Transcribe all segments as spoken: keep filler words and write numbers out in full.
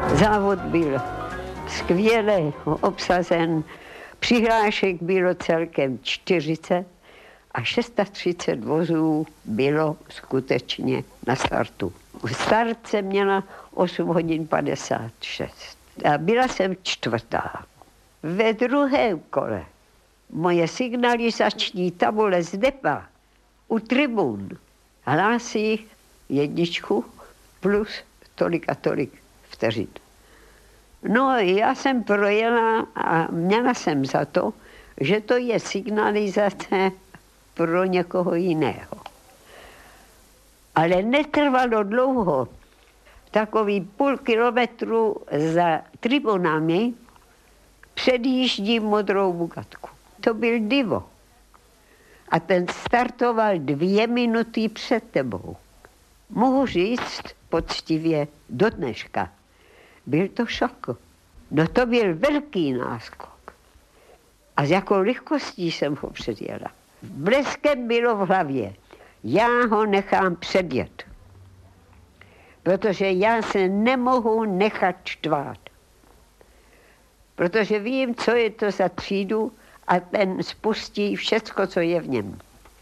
Závod byl skvěle obsazen, přihlášek bylo celkem čtyřicet a třicet šest vozů bylo skutečně na startu. Start jsem měla osm hodin padesát šest a byla jsem čtvrtá. Ve druhém kole moje signalizační tabule z depa u tribun hlásí jedničku plus tolik a tolik vteřin. No, já jsem projela a měla jsem za to, že to je signalizace pro někoho jiného. Ale netrvalo dlouho. Takový půl kilometru za tribunami předjíždím modrou Bugatku. To byl Divo. A ten startoval dvě minuty před tebou. Mohu říct poctivě do dneška. Byl to šok. No to byl velký náskok. A s jakou rychlostí jsem ho předjela. Bleskem bylo v hlavě. Já ho nechám předjet. Protože já se nemohu nechat štvát. Protože vím, co je to za třídu a ten spustí všecko, co je v něm.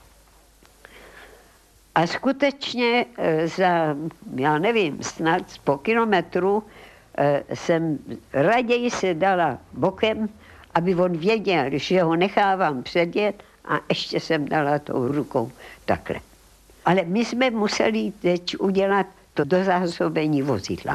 A skutečně za, já nevím, snad po kilometru jsem raději se dala bokem, aby on věděl, že ho nechávám předjet a ještě jsem dala tou rukou takhle. Ale my jsme museli teď udělat to dozásobení vozidla.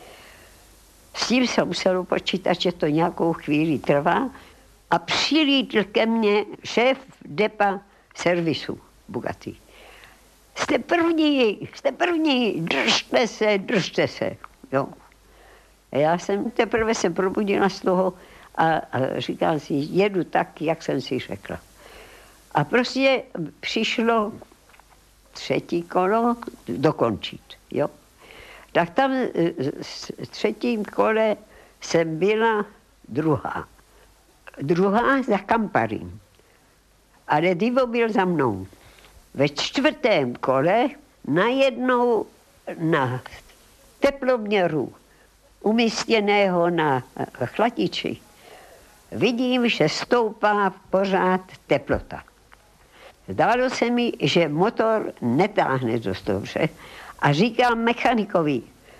S tím se muselo počítat, že to nějakou chvíli trvá a přilítl ke mně šéf depa servisu Bugatti. Jste první, jste první, držte se, držte se. Jo. A já jsem teprve se probudila z toho a, a říkala si, jedu tak, jak jsem si řekla. A prostě přišlo třetí kolo dokončit. Jo. Tak tam v třetím kole jsem byla druhá. Druhá za Kamparím. Ale Divo byl za mnou. Ve čtvrtém kole najednou na teploměru umístěného na chladiči vidím, že stoupá pořád teplota. Zdálo se mi, že motor netáhne dost dobře a říkám mechanikovi,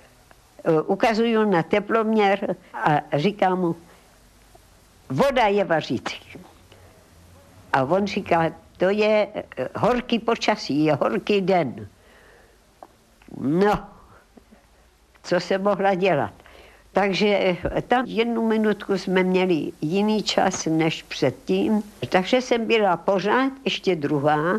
ukazuju na teploměr a říkám mu, voda je vařící. A on říká, to je horký počasí, je horký den. No, co se mohla dělat? Takže tam jednu minutku jsme měli jiný čas než předtím, takže jsem byla pořád ještě druhá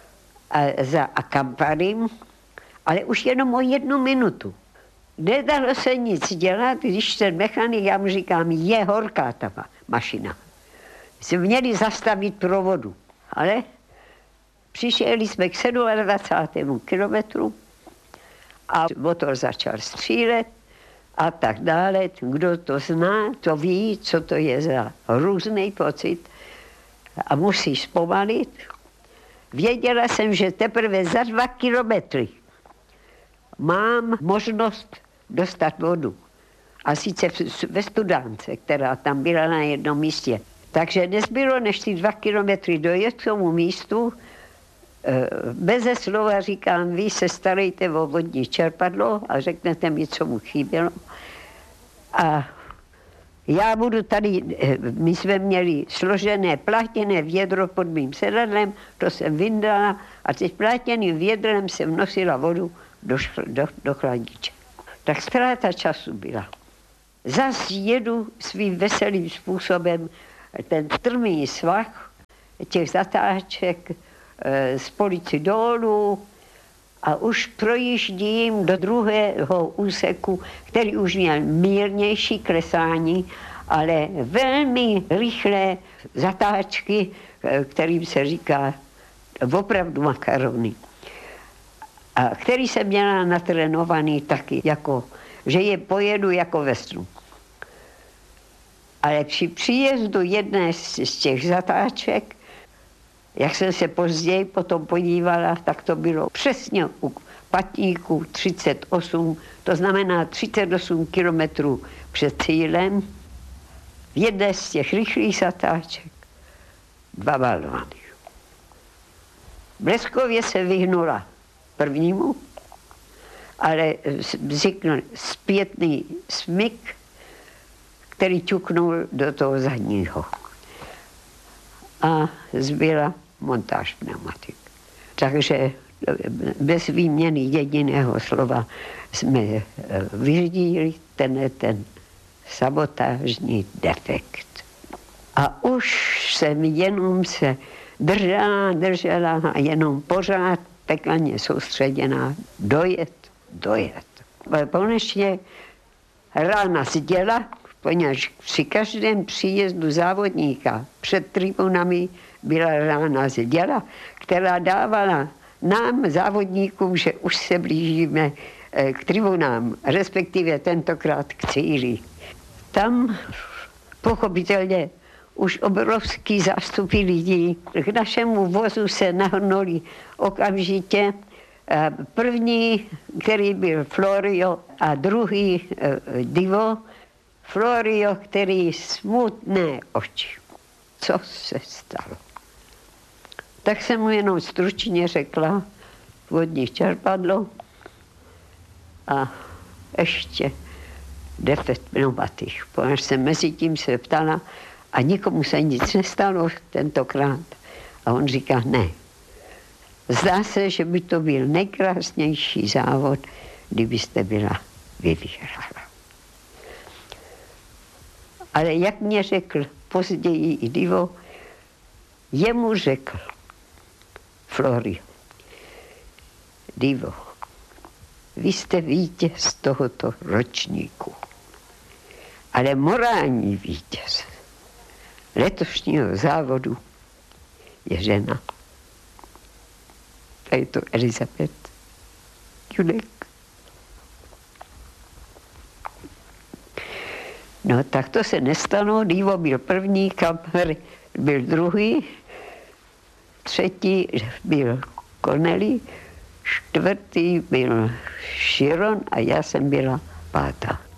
za Kamparím, ale už jenom o jednu minutu. Nedalo se nic dělat, když ten mechanik, já mu říkám, je horká ta mašina. Jsme měli zastavit provodu, ale přišli jsme k dvacátému sedmému kilometru a motor začal střílet a tak dále. Kdo to zná, to ví, co to je za hrůzný pocit a musí zpomalit. Věděla jsem, že teprve za dva kilometry mám možnost dostat vodu. A sice ve Studánce, která tam byla na jednom místě. Takže nezbylo, než ty dva kilometry dojet k tomu místu. Beze slova říkám, vy se starejte o vodní čerpadlo a řeknete mi, co mu chybělo. A já budu tady, my jsme měli složené plátěné vědro pod mým sedadlem, to jsem vyndala a teď plátěným vědrem jsem nosila vodu do, do, do chladiče. Tak ztráta času byla. Zas jedu svým veselým způsobem ten strmý svah těch zatáček z polici dolů a už projíždím do druhého úseku, který už měl mírnější klesání, ale velmi rychlé zatáčky, kterým se říká opravdu makarony. A který jsem měla natrénovaný taky, jako, že je pojedu jako vesnu. Ale při příjezdu jedné z těch zatáček, jak jsem se později potom podívala, tak to bylo přesně patníků třicet osm, to znamená třicet osm kilometrů před cílem. V jedné z těch rychlých zatáček dva balvany. Bleskově se vyhnula prvnímu, ale vznikl zpětný smyk, který ťuknul do toho zadního. A zbyla montáž pneumatik. Takže bez výměny jediného slova jsme vyřídili ten, ten sabotážní defekt. A už jsem jenom se držela, držela a jenom pořád pekaně soustředěná dojet, dojet. Konečně rána zděla, poněvadž při každém příjezdu závodníka před tribunami byla rána zděla, která dávala nám, závodníkům, že už se blížíme k tribunám, respektive tentokrát k cíli. Tam pochopitelně už obrovský zástupy lidí. K našemu vozu se nahrnuli okamžitě první, který byl Florio, a druhý Divo. Florio, který smutné oči. Co se stalo? Tak jsem mu jenom stručně řekla vodní čerpadlo a ještě defekt pneumatik. Protože jsem mezi tím se ptala a nikomu se nic nestalo tentokrát. A on říká, ne. Zdá se, že by to byl nejkrásnější závod, kdybyste byla vy vyhrála. Ale jak mě řekl později i Divo, jemu řekl Florio, Divo, vy jste vítěz tohoto ročníku, ale morální vítěz letošního závodu je žena. A je to Elizabeth Julek. No tak to se nestalo, Divo byl první, Kamper byl druhý, třetí byl Connelly, čtvrtý byl Chiron a já jsem byla pátá.